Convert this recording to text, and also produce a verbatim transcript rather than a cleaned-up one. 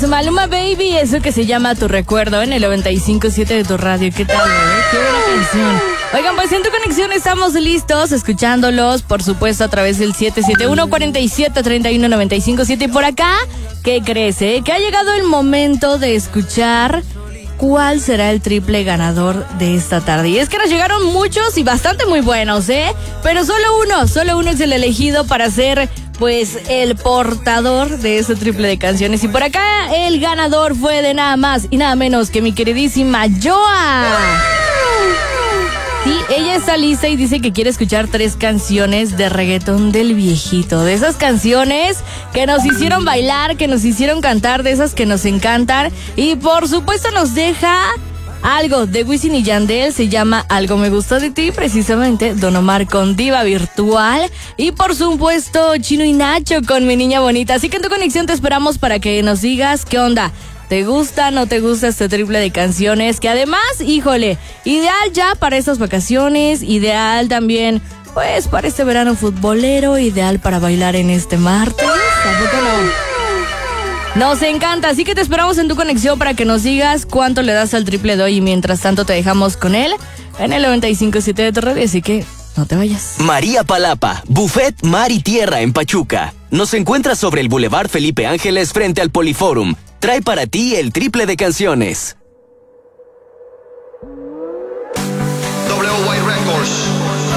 Maluma Baby, eso que se llama Tu Recuerdo en el noventa y cinco punto siete de tu radio. ¿Qué tal, eh? Qué buena canción. Oigan, pues en Tu Conexión estamos listos, escuchándolos, por supuesto, a través del siete siete uno, cuatro siete, tres uno nueve cinco siete. Y por acá, ¿qué crees, eh? Que ha llegado el momento de escuchar cuál será el triple ganador de esta tarde. Y es que nos llegaron muchos y bastante muy buenos, ¿eh? Pero solo uno, solo uno es el elegido para ser, pues, el portador de ese triple de canciones. Y por acá el ganador fue de nada más y nada menos que mi queridísima Joa. Sí, ella está lista y dice que quiere escuchar tres canciones de reggaetón del viejito. De esas canciones que nos hicieron bailar, que nos hicieron cantar, de esas que nos encantan. Y por supuesto nos deja algo de Wisin y Yandel, se llama Algo Me Gustó de Ti, precisamente Don Omar con Diva Virtual. Y por supuesto Chino y Nacho con Mi Niña Bonita. Así que en Tu Conexión te esperamos para que nos digas qué onda. ¿Te gusta, no te gusta este triple de canciones? Que además, híjole, ideal ya para estas vacaciones, ideal también, pues, para este verano futbolero, ideal para bailar en este martes. ¿Tampoco no? Nos encanta, así que te esperamos en Tu Conexión para que nos digas cuánto le das al triple de hoy. Y mientras tanto te dejamos con él en el noventa y cinco punto siete de tu radio, así que no te vayas. María Palapa, Buffet Mar y Tierra en Pachuca. Nos encuentras sobre el Boulevard Felipe Ángeles frente al Poliforum. Trae para ti el triple de canciones.